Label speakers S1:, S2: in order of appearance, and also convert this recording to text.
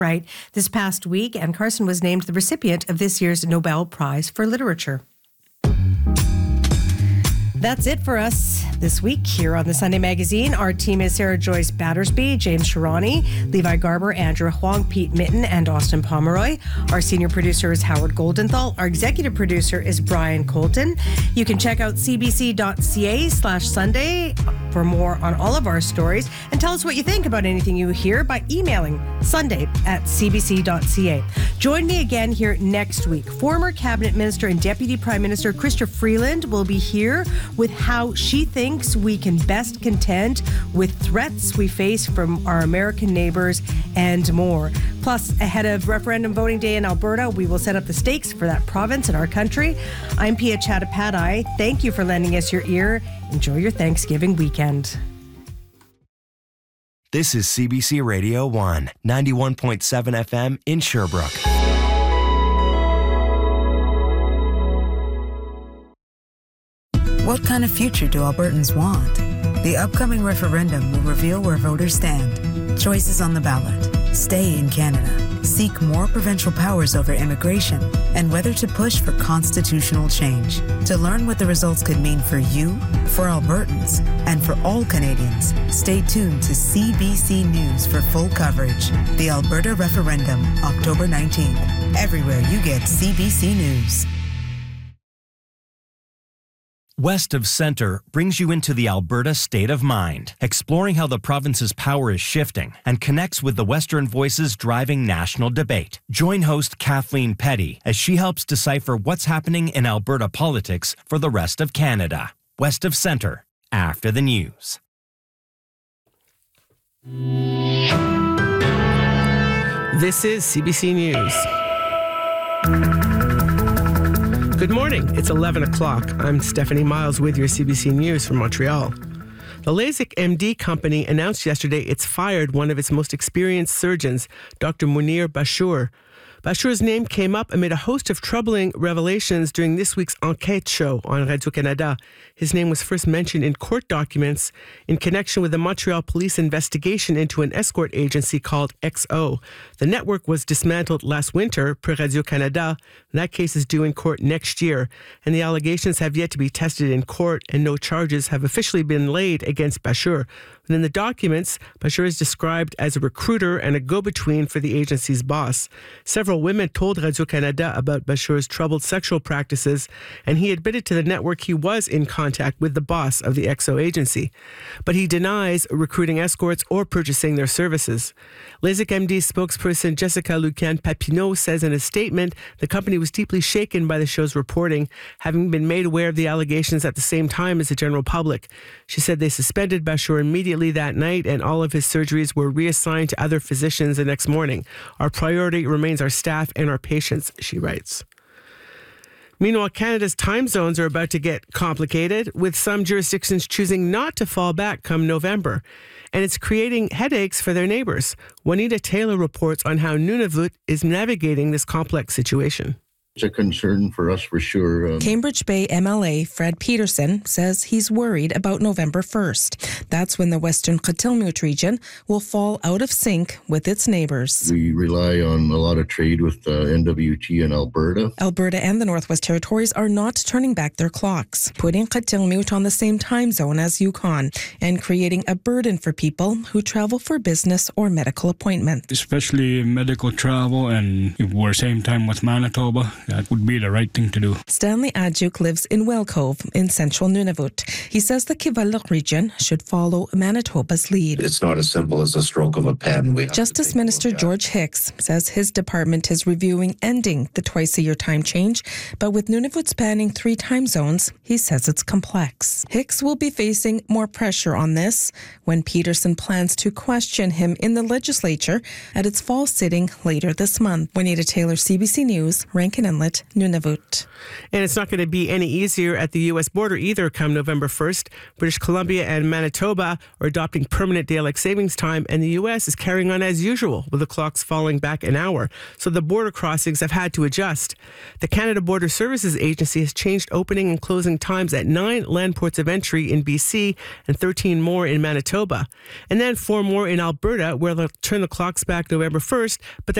S1: Right. This past week, Anne Carson was named the recipient of this year's Nobel Prize for Literature. That's it for us this week here on the Sunday Magazine. Our team is Sarah Joyce Battersby, James Sharani, Levi Garber, Andrew Huang, Pete Mitten, and Austin Pomeroy. Our senior producer is Howard Goldenthal. Our executive producer is Brian Colton. You can check out cbc.ca/Sunday for more on all of our stories, and tell us what you think about anything you hear by emailing sunday@cbc.ca. Join me again here next week. Former Cabinet Minister and Deputy Prime Minister Chrystia Freeland will be here with how she thinks we can best contend with threats we face from our American neighbors and more. Plus, ahead of referendum voting day in Alberta, we will set up the stakes for that province in our country. I'm Pia Chattopadhyay. Thank you for lending us your ear. Enjoy your Thanksgiving weekend.
S2: This is CBC Radio 1, 91.7 FM in Sherbrooke.
S3: What kind of future do Albertans want? The upcoming referendum will reveal where voters stand. Choices on the ballot. Stay in Canada. Seek more provincial powers over immigration, and whether to push for constitutional change. To learn what the results could mean for you, for Albertans, and for all Canadians, stay tuned to CBC News for full coverage. The Alberta Referendum, October 19th. Everywhere you get CBC News.
S2: West of Centre brings you into the Alberta state of mind, exploring how the province's power is shifting and connects with the Western voices driving national debate. Join host Kathleen Petty as she helps decipher what's happening in Alberta politics for the rest of Canada. West of Centre, after the news.
S4: This is CBC News. Good morning. It's 11 o'clock. I'm Stephanie Miles with your CBC News from Montreal. The LASIK MD company announced yesterday it's fired one of its most experienced surgeons, Dr. Munir Bashour. Bashour's name came up amid a host of troubling revelations during this week's Enquête show on Radio-Canada. His name was first mentioned in court documents in connection with the Montreal police investigation into an escort agency called XO. The network was dismantled last winter per Radio-Canada. That case is due in court next year, and the allegations have yet to be tested in court, and no charges have officially been laid against Bashour. And in the documents, Bashour is described as a recruiter and a go-between for the agency's boss. Several women told Radio-Canada about Bashour's troubled sexual practices, and he admitted to the network he was in contact with the boss of the XO agency. But he denies recruiting escorts or purchasing their services. LASIK MD spokesperson Jessica Lucan-Papineau says in a statement the company was deeply shaken by the show's reporting, having been made aware of the allegations at the same time as the general public. She said they suspended Bashour immediately that night, and all of his surgeries were reassigned to other physicians the next morning. Our priority remains our staff and our patients, she writes. Meanwhile, Canada's time zones are about to get complicated, with some jurisdictions choosing not to fall back come November. And it's creating headaches for their neighbours. Juanita Taylor reports on how Nunavut is navigating this complex situation.
S5: It's a concern for us for sure.
S6: Cambridge Bay MLA Fred Peterson says he's worried about November 1st. That's when the Western Kitilmuyt region will fall out of sync with its neighbours.
S5: We rely on a lot of trade with NWT in Alberta.
S6: Alberta and the Northwest Territories are not turning back their clocks, putting Kitilmuyt on the same time zone as Yukon and creating a burden for people who travel for business or medical appointments.
S7: Especially medical travel, and if we're same time with Manitoba, that would be the right thing to do.
S6: Stanley Adjuk lives in Wellcove in central Nunavut. He says the Kivalliq region should follow Manitoba's lead.
S8: It's not as simple as a stroke of a pen.
S6: Justice Minister George Hicks says his department is reviewing ending the twice-a-year time change, but with Nunavut spanning 3 time zones, he says it's complex. Hicks will be facing more pressure on this when Peterson plans to question him in the legislature at its fall sitting later this month. Juanita Taylor, CBC News, Rankin Inlet, Nunavut.
S4: And it's not going to be any easier at the U.S. border either come November 1st. British Columbia and Manitoba are adopting permanent daylight savings time, and the U.S. is carrying on as usual, with the clocks falling back an hour. So the border crossings have had to adjust. The Canada Border Services Agency has changed opening and closing times at 9 land ports of entry in BC and 13 more in Manitoba. And then 4 more in Alberta, where they'll turn the clocks back November 1st, but